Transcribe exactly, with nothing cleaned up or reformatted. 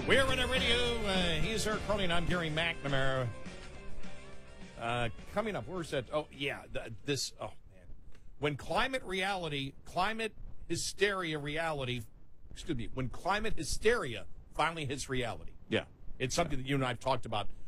We're in a radio. Uh, he's Eric Carling. I'm Gary McNamara. Uh, coming up, where's that? Oh, yeah, th- this. Oh, man. When climate reality, climate hysteria reality, excuse me, when climate hysteria finally hits reality. Yeah. It's something that you and I have talked about